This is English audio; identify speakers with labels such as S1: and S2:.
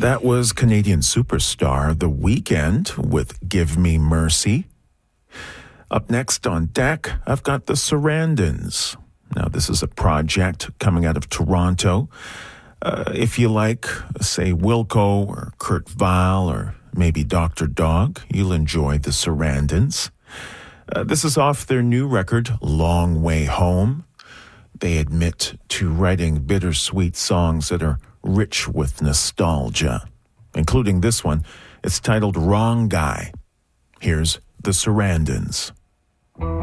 S1: That was Canadian superstar The Weeknd with Give Me Mercy. Up next on deck, I've got the Sarandons. Now, this is a project coming out of Toronto. If you like, say, Wilco or Kurt Weill or maybe Dr. Dog, you'll enjoy the Sarandons. This is off their new record, Long Way Home. They admit to writing bittersweet songs that are rich with nostalgia, including this one. It's titled Wrong Guy. Here's the Sarandons.